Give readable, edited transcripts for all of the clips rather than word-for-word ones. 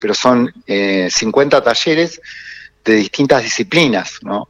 pero son 50 talleres de distintas disciplinas, ¿no?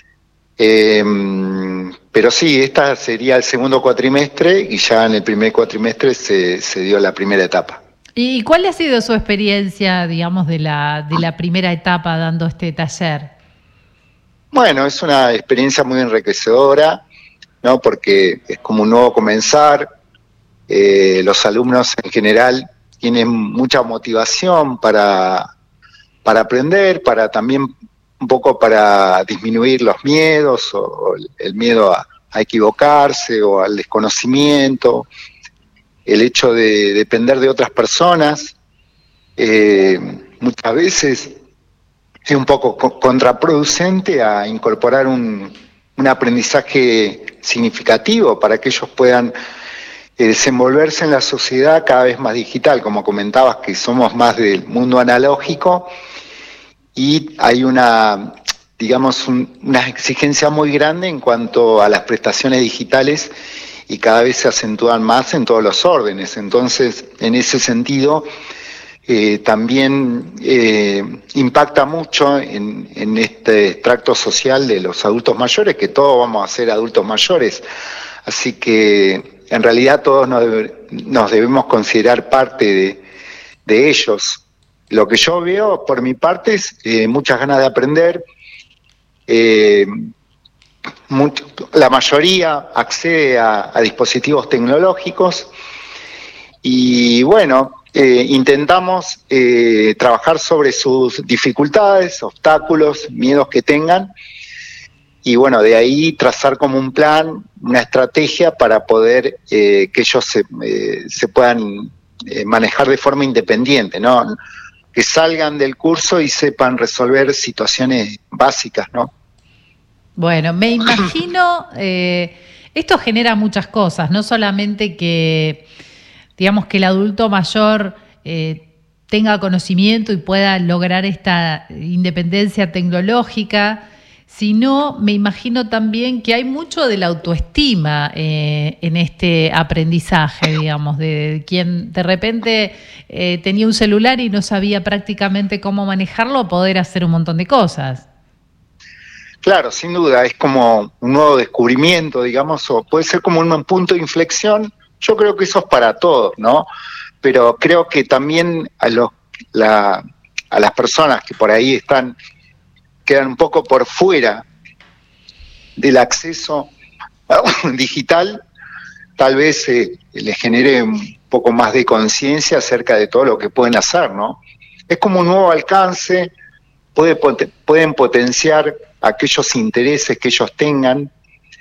Pero sí, esta sería el segundo cuatrimestre y ya en el primer cuatrimestre se dio la primera etapa. ¿Y cuál ha sido su experiencia, digamos, de la primera etapa dando este taller? Bueno, es una experiencia muy enriquecedora, ¿no? Porque es como un nuevo comenzar. Los alumnos en general tienen mucha motivación para aprender, para también un poco para disminuir los miedos o el miedo a equivocarse o al desconocimiento, el hecho de depender de otras personas. Muchas veces es un poco contraproducente a incorporar un aprendizaje significativo para que ellos puedan desenvolverse en la sociedad cada vez más digital, como comentabas, que somos más del mundo analógico y hay una, digamos, una exigencia muy grande en cuanto a las prestaciones digitales y cada vez se acentúan más en todos los órdenes. Entonces, en ese sentido, también impacta mucho en este extracto social de los adultos mayores, que todos vamos a ser adultos mayores. Así que en realidad todos nos debemos considerar parte de ellos. Lo que yo veo por mi parte es muchas ganas de aprender. La mayoría accede a dispositivos tecnológicos y bueno, intentamos trabajar sobre sus dificultades, obstáculos, miedos que tengan y bueno, de ahí trazar como un plan, una estrategia para poder que ellos se puedan manejar de forma independiente, ¿no? Que salgan del curso y sepan resolver situaciones básicas, ¿no? Bueno, me imagino, esto genera muchas cosas, no solamente que, digamos, que el adulto mayor tenga conocimiento y pueda lograr esta independencia tecnológica, sino me imagino también que hay mucho de la autoestima en este aprendizaje, digamos, de quien de repente tenía un celular y no sabía prácticamente cómo manejarlo, poder hacer un montón de cosas. Claro, sin duda, es como un nuevo descubrimiento, digamos, o puede ser como un punto de inflexión. Yo creo que eso es para todos, ¿no? Pero creo que también a las personas que por ahí quedan un poco por fuera del acceso digital, tal vez les genere un poco más de conciencia acerca de todo lo que pueden hacer, ¿no? Es como un nuevo alcance, pueden potenciar aquellos intereses que ellos tengan,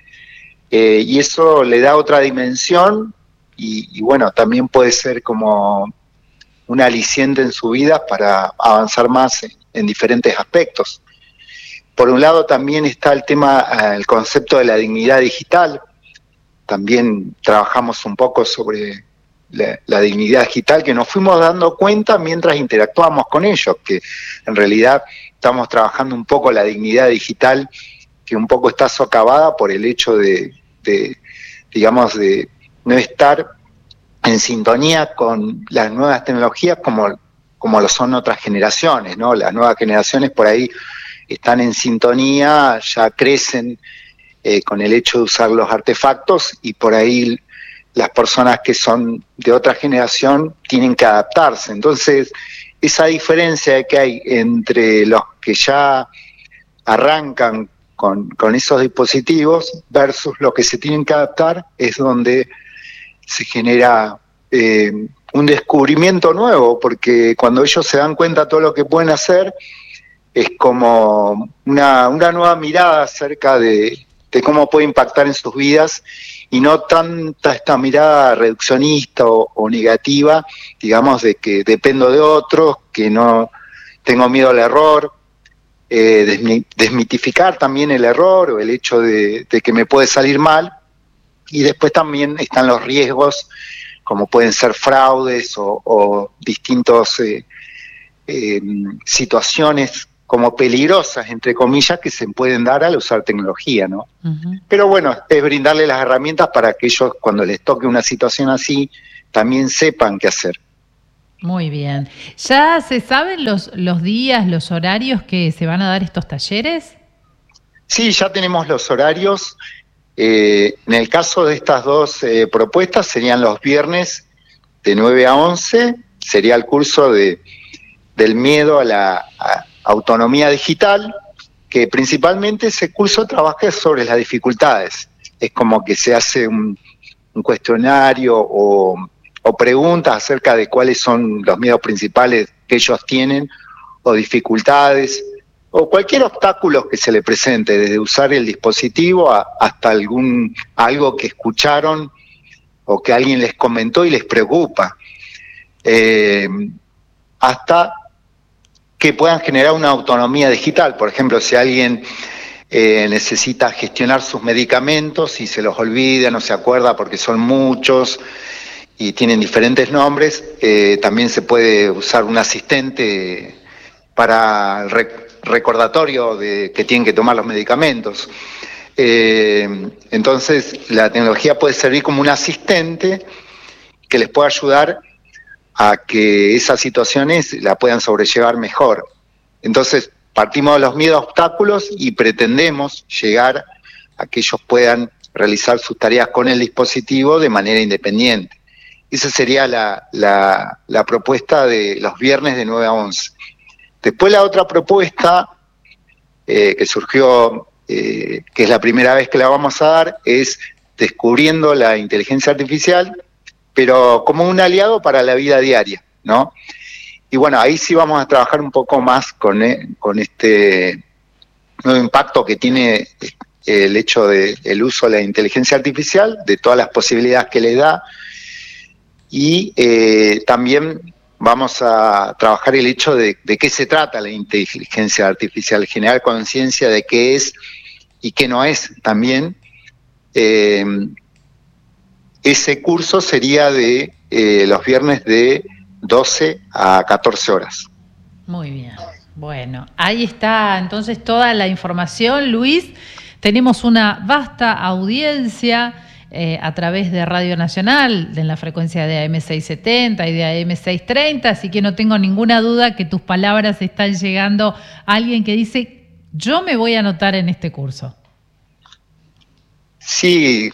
y eso le da otra dimensión y bueno, también puede ser como un aliciente en su vida para avanzar más en diferentes aspectos. Por un lado también está el concepto de la dignidad digital. También trabajamos un poco sobre la dignidad digital, que nos fuimos dando cuenta mientras interactuamos con ellos, que en realidad estamos trabajando un poco la dignidad digital, que un poco está socavada por el hecho de no estar en sintonía con las nuevas tecnologías como lo son otras generaciones, ¿no? Las nuevas generaciones por ahí están en sintonía, ya crecen con el hecho de usar los artefactos y por ahí las personas que son de otra generación tienen que adaptarse. Entonces, esa diferencia que hay entre los que ya arrancan con esos dispositivos versus los que se tienen que adaptar es donde se genera un descubrimiento nuevo, porque cuando ellos se dan cuenta de todo lo que pueden hacer, es como una nueva mirada acerca de cómo puede impactar en sus vidas y no tanta esta mirada reduccionista o negativa, digamos, de que dependo de otros, que no tengo miedo al error, desmitificar también el error o el hecho de que me puede salir mal, y después también están los riesgos, como pueden ser fraudes o distintos situaciones como peligrosas, entre comillas, que se pueden dar al usar tecnología, ¿no? Uh-huh. Pero bueno, es brindarle las herramientas para que ellos, cuando les toque una situación así, también sepan qué hacer. Muy bien. ¿Ya se saben los días, los horarios que se van a dar estos talleres? Sí, ya tenemos los horarios. En el caso de estas dos propuestas serían los viernes de 9 a 11, sería el curso del miedo a la autonomía digital, que principalmente ese curso trabaja sobre las dificultades. Es como que se hace un cuestionario o preguntas acerca de cuáles son los miedos principales que ellos tienen, o dificultades, o cualquier obstáculo que se le presente, desde usar el dispositivo hasta algo que escucharon o que alguien les comentó y les preocupa, hasta que puedan generar una autonomía digital. Por ejemplo, si alguien necesita gestionar sus medicamentos y se los olvida, no se acuerda porque son muchos y tienen diferentes nombres, también se puede usar un asistente para el recordatorio de que tienen que tomar los medicamentos. Entonces, la tecnología puede servir como un asistente que les pueda ayudar a que esas situaciones la puedan sobrellevar mejor. Entonces, partimos de los miedos a obstáculos y pretendemos llegar a que ellos puedan realizar sus tareas con el dispositivo de manera independiente. Esa sería la propuesta de los viernes de 9 a 11. Después la otra propuesta que surgió, que es la primera vez que la vamos a dar, es descubriendo la inteligencia artificial, pero como un aliado para la vida diaria, ¿no? Y bueno, ahí sí vamos a trabajar un poco más con este nuevo impacto que tiene el hecho del uso de la inteligencia artificial, de todas las posibilidades que le da, y también vamos a trabajar el hecho de qué se trata la inteligencia artificial, generar conciencia de qué es y qué no es también. Ese curso sería de los viernes de 12 a 14 horas. Muy bien. Bueno, ahí está entonces toda la información, Luis. Tenemos una vasta audiencia a través de Radio Nacional, en la frecuencia de AM 670 y de AM 630, así que no tengo ninguna duda que tus palabras están llegando a alguien que dice, yo me voy a anotar en este curso. Sí,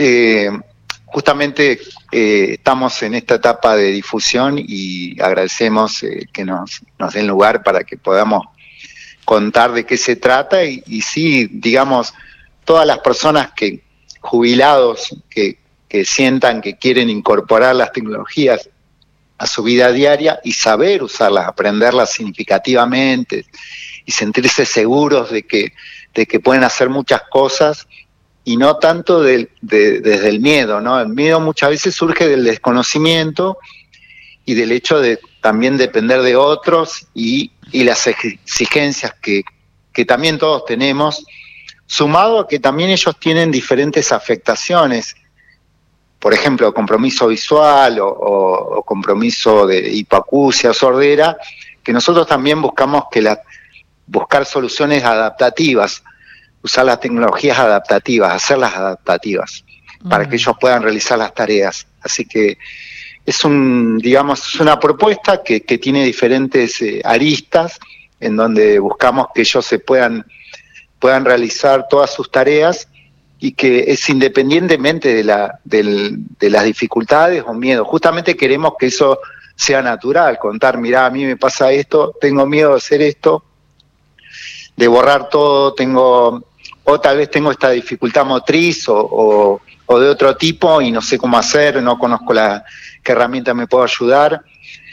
justamente estamos en esta etapa de difusión y agradecemos que nos den lugar para que podamos contar de qué se trata y sí, digamos, todas las personas jubilados que sientan que quieren incorporar las tecnologías a su vida diaria y saber usarlas, aprenderlas significativamente y sentirse seguros de que pueden hacer muchas cosas y no tanto desde el miedo, ¿no? El miedo muchas veces surge del desconocimiento y del hecho de también depender de otros y las exigencias que también todos tenemos, sumado a que también ellos tienen diferentes afectaciones, por ejemplo, compromiso visual o compromiso de hipoacusia, sordera, que nosotros también buscamos buscar soluciones adaptativas, usar las tecnologías adaptativas, hacerlas adaptativas, para que ellos puedan realizar las tareas. Así que es una propuesta que tiene diferentes aristas, en donde buscamos que ellos se puedan realizar todas sus tareas y que es independientemente de las dificultades o miedos. Justamente queremos que eso sea natural, contar, mirá, a mí me pasa esto, tengo miedo de hacer esto, de borrar todo, o tal vez tengo esta dificultad motriz o de otro tipo y no sé cómo hacer, no conozco qué herramienta me puede ayudar.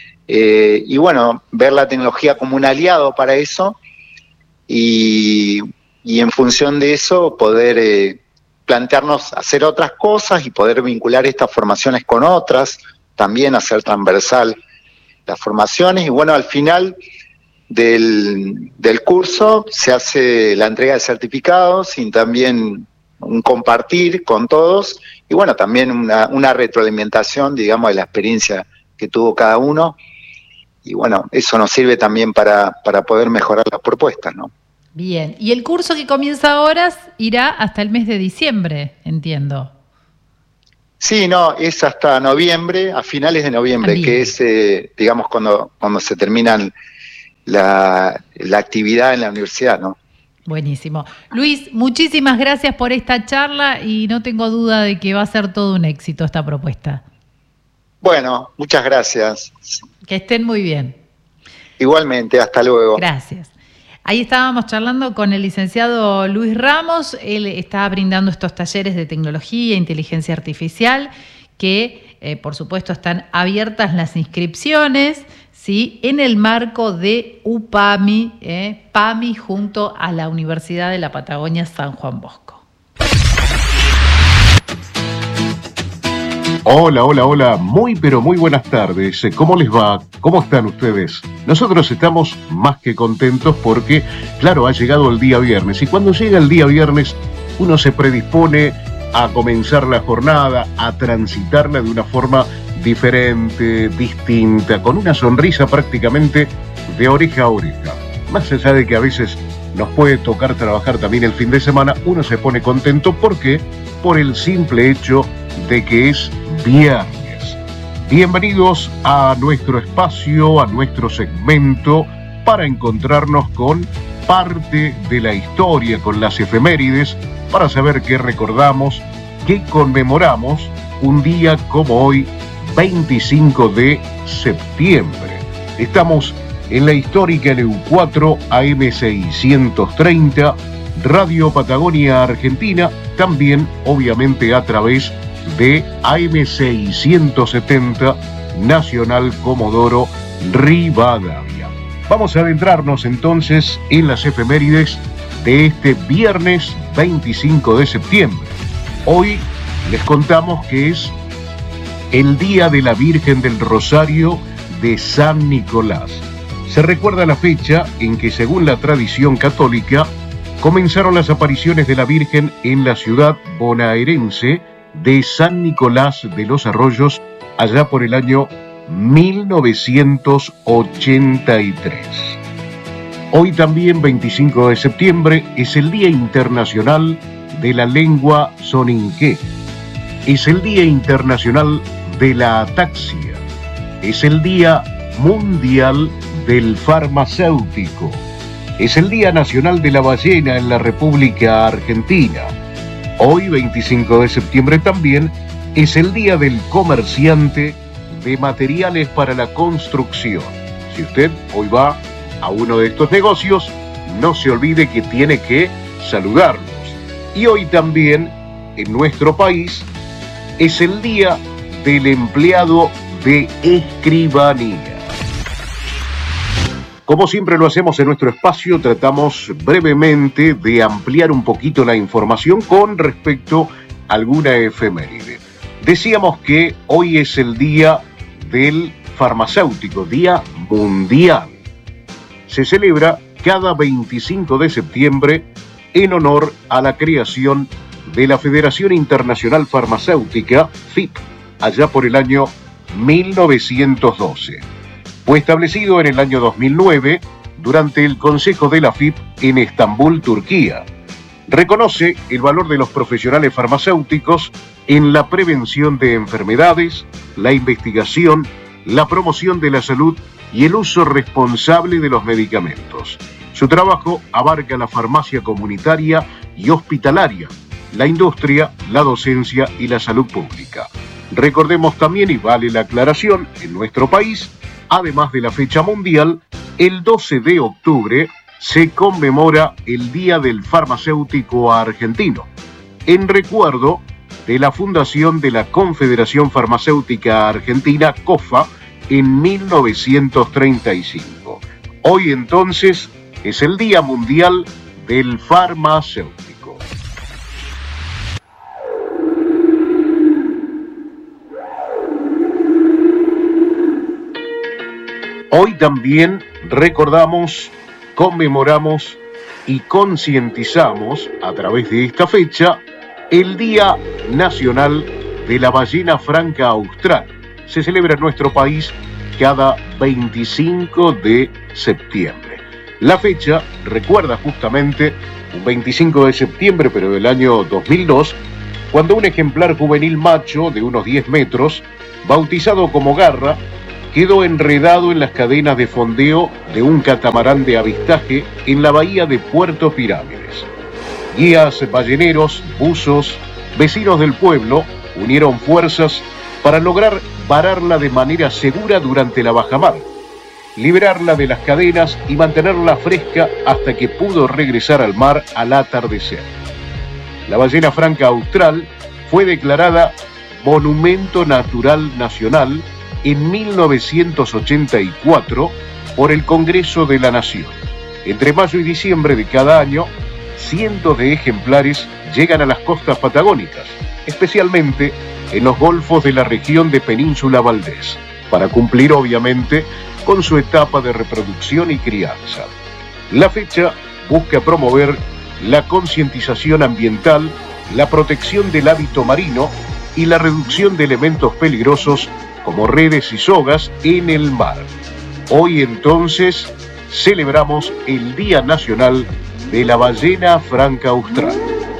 Y bueno, ver la tecnología como un aliado para eso y en función de eso poder plantearnos hacer otras cosas y poder vincular estas formaciones con otras, también hacer transversal las formaciones y bueno, al final del curso se hace la entrega de certificados y también un compartir con todos y bueno, también una retroalimentación, digamos, de la experiencia que tuvo cada uno y bueno, eso nos sirve también para poder mejorar las propuestas, ¿no? Bien, y el curso que comienza ahora irá hasta el mes de diciembre, entiendo. Sí, no, es hasta noviembre, a finales de noviembre, También. que es, digamos, cuando se terminan la actividad en la universidad, ¿no? Buenísimo. Luis, muchísimas gracias por esta charla y no tengo duda de que va a ser todo un éxito esta propuesta. Bueno, muchas gracias. Que estén muy bien. Igualmente, hasta luego. Gracias. Ahí estábamos charlando con el licenciado Luis Ramos. Él está brindando estos talleres de tecnología e inteligencia artificial que, por supuesto, están abiertas las inscripciones, ¿sí?, en el marco de UPAMI, PAMI junto a la Universidad de la Patagonia San Juan Bosco. Hola, hola, hola, muy pero muy buenas tardes. ¿Cómo les va? ¿Cómo están ustedes? Nosotros estamos más que contentos porque, claro, ha llegado el día viernes y cuando llega el día viernes uno se predispone a comenzar la jornada, a transitarla de una forma diferente, distinta, con una sonrisa prácticamente de oreja a oreja. Más allá de que a veces nos puede tocar trabajar también el fin de semana, uno se pone contento. ¿Por qué? Por el simple hecho de que es viernes. Bienvenidos a nuestro espacio, a nuestro segmento, para encontrarnos con parte de la historia, con las efemérides, para saber qué recordamos, qué conmemoramos un día como hoy, 25 de septiembre. Estamos en la histórica LU4 AM630, Radio Patagonia Argentina, también obviamente a través de AM670 Nacional Comodoro Rivadavia. Vamos a adentrarnos entonces en las efemérides de este viernes 25 de septiembre. Hoy les contamos que es el Día de la Virgen del Rosario de San Nicolás. Se recuerda la fecha en que, según la tradición católica, comenzaron las apariciones de la Virgen en la ciudad bonaerense de San Nicolás de los Arroyos, allá por el año 1983. Hoy también, 25 de septiembre, es el Día Internacional de la Lengua Soninké. Es el Día Internacional de la Ataxia. Es el Día Mundial del Farmacéutico. Es el Día Nacional de la Ballena en la República Argentina. Hoy, 25 de septiembre también, es el Día del Comerciante de Materiales para la Construcción. Si usted hoy va a uno de estos negocios, no se olvide que tiene que saludarlos. Y hoy también, en nuestro país, es el Día del Empleado de Escribanía. Como siempre lo hacemos en nuestro espacio, tratamos brevemente de ampliar un poquito la información con respecto a alguna efeméride. Decíamos que hoy es el Día del Farmacéutico, Día Mundial. Se celebra cada 25 de septiembre en honor a la creación de la Federación Internacional Farmacéutica, FIP, allá por el año 1912. Fue establecido en el año 2009 durante el Consejo de la FIP en Estambul, Turquía. Reconoce el valor de los profesionales farmacéuticos en la prevención de enfermedades, la investigación, la promoción de la salud y el uso responsable de los medicamentos. Su trabajo abarca la farmacia comunitaria y hospitalaria, la industria, la docencia y la salud pública. Recordemos también, y vale la aclaración, en nuestro país, además de la fecha mundial, el 12 de octubre se conmemora el Día del Farmacéutico Argentino, en recuerdo de la fundación de la Confederación Farmacéutica Argentina, COFA, en 1935. Hoy entonces es el Día Mundial del Farmacéutico. Hoy también recordamos, conmemoramos y concientizamos a través de esta fecha el Día Nacional de la Ballena Franca Austral. Se celebra en nuestro país cada 25 de septiembre. La fecha recuerda justamente un 25 de septiembre, pero del año 2002, cuando un ejemplar juvenil macho de unos 10 metros, bautizado como Garra, quedó enredado en las cadenas de fondeo de un catamarán de avistaje en la bahía de Puerto Pirámides. Guías, balleneros, buzos, vecinos del pueblo unieron fuerzas para lograr vararla de manera segura durante la bajamar, liberarla de las cadenas y mantenerla fresca hasta que pudo regresar al mar al atardecer. La ballena franca austral fue declarada Monumento Natural Nacional en 1984 por el Congreso de la Nación. Entre mayo y diciembre de cada año, cientos de ejemplares llegan a las costas patagónicas, especialmente en los golfos de la región de Península Valdés, para cumplir obviamente con su etapa de reproducción y crianza. La fecha busca promover la concientización ambiental, la protección del hábito marino y la reducción de elementos peligrosos como redes y sogas en el mar. Hoy entonces celebramos el Día Nacional de la Ballena Franca Austral.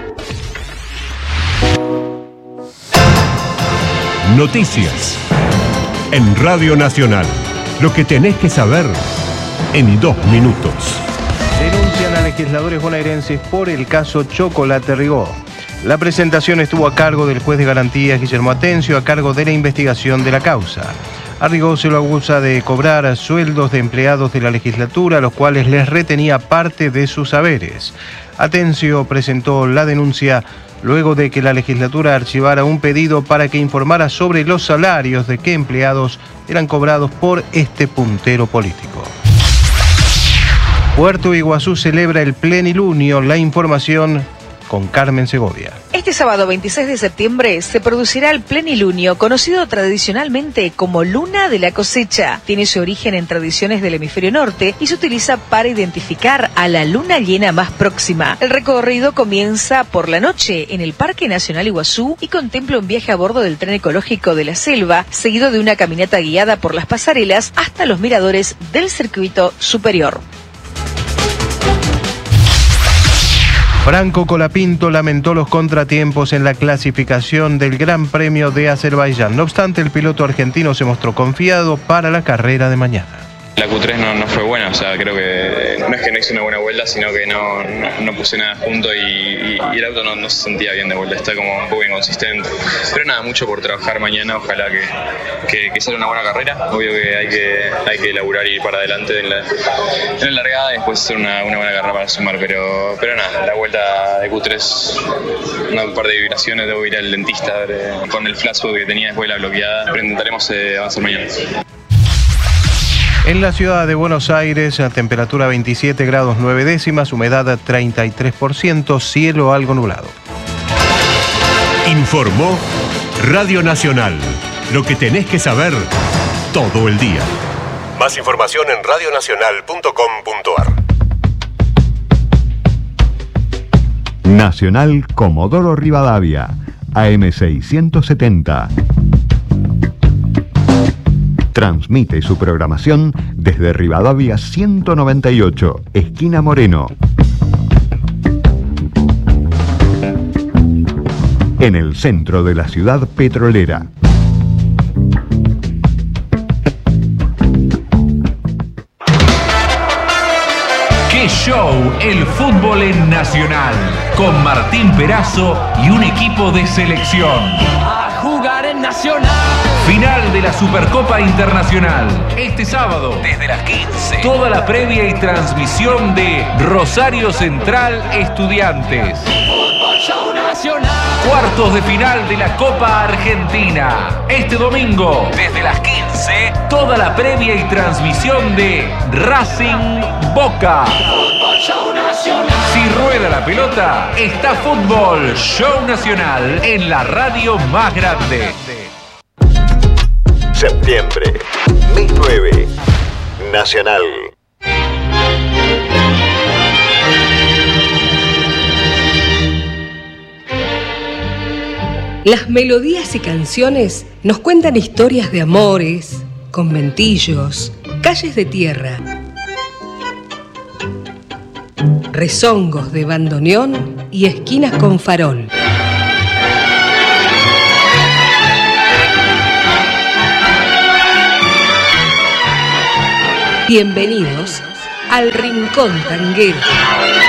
Noticias en Radio Nacional. Lo que tenés que saber en 2 minutos. Denuncian a legisladores bonaerenses por el caso Chocolate Rigó. La presentación estuvo a cargo del juez de garantías Guillermo Atencio, a cargo de la investigación de la causa. A Rigó se lo acusa de cobrar sueldos de empleados de la legislatura, a los cuales les retenía parte de sus haberes. Atencio presentó la denuncia luego de que la legislatura archivara un pedido para que informara sobre los salarios de qué empleados eran cobrados por este puntero político. Puerto Iguazú celebra el Plenilunio. La información con Carmen Segovia. Este sábado 26 de septiembre se producirá el Plenilunio, conocido tradicionalmente como Luna de la Cosecha. Tiene su origen en tradiciones del hemisferio norte y se utiliza para identificar a la luna llena más próxima. El recorrido comienza por la noche en el Parque Nacional Iguazú y contempla un viaje a bordo del tren ecológico de la selva, seguido de una caminata guiada por las pasarelas hasta los miradores del circuito superior. Franco Colapinto lamentó los contratiempos en la clasificación del Gran Premio de Azerbaiyán. No obstante, el piloto argentino se mostró confiado para la carrera de mañana. La Q3 no fue buena, o sea, creo que no es que no hice una buena vuelta, sino que no puse nada junto y el auto no se sentía bien de vuelta, está como un poco inconsistente. Pero nada, mucho por trabajar mañana, ojalá que salga una buena carrera. Obvio que hay que elaborar y ir para adelante en la largada y después hacer una buena carrera para sumar, pero nada, la vuelta de Q3, un par de vibraciones, debo ir al dentista con el flashback que tenía después de la bloqueada, pero intentaremos avanzar mañana. En la ciudad de Buenos Aires, temperatura 27 grados 9 décimas, humedad 33%, cielo algo nublado. Informó Radio Nacional. Lo que tenés que saber todo el día. Más información en radionacional.com.ar. Nacional Comodoro Rivadavia, AM670. Transmite su programación desde Rivadavia 198, esquina Moreno. En el centro de la ciudad petrolera. ¡Qué show! El fútbol en Nacional, con Martín Perazo y un equipo de selección. A jugar en Nacional. Final de la Supercopa Internacional. Este sábado, desde las 15. Toda la previa y transmisión de Rosario Central Estudiantes. Fútbol Show Nacional. Cuartos de final de la Copa Argentina. Este domingo, desde las 15. Toda la previa y transmisión de Racing Boca. Fútbol Show Nacional. Si rueda la pelota, está Fútbol Show Nacional en la radio más grande. Septiembre, mes 9, Nacional. Las melodías y canciones nos cuentan historias de amores, conventillos, calles de tierra, rezongos de bandoneón y esquinas con farol. Bienvenidos al Rincón Tanguero.